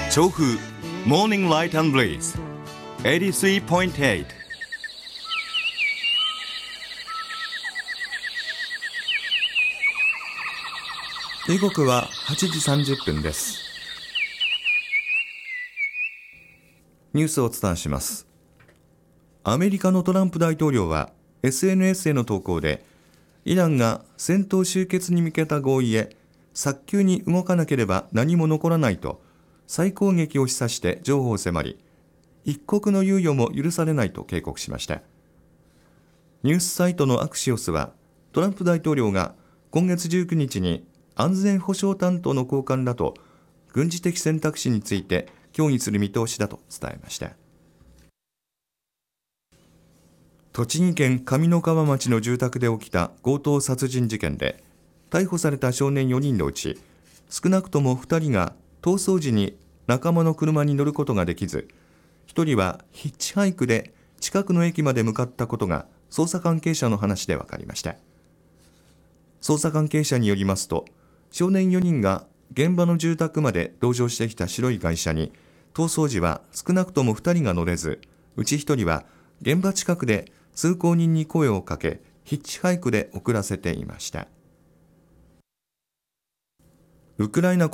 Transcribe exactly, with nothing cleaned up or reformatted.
調布 Morning Light and Breeze エイティスリーポイントエイト。 時刻ははちじさんじゅっぷんです。ニュースをお伝えします。アメリカのトランプ大統領は エスエヌエス への投稿で、イランが戦闘終結に向けた合意へ早急に動かなければ何も残らないと再攻撃を示唆して譲歩を迫り、一刻の猶予も許されないと警告しました。ニュースサイトのアクシオスは、トランプ大統領が今月じゅうくにちに安全保障担当の高官らと軍事的選択肢について協議する見通しだと伝えました。栃木県上三川町の住宅で起きた強盗殺人事件で、逮捕された少年よにんのうち少なくともふたりが逃走時に仲間の車に乗ることができず、ひとりはヒッチハイクで近くの駅まで向かったことが捜査関係者の話で分かりました。捜査関係者によりますと、少年よにんが現場の住宅まで同乗してきた白い外車に逃走時は少なくともふたりが乗れず、うちひとりは現場近くで通行人に声をかけヒッチハイクで送らせていました。ウクライナ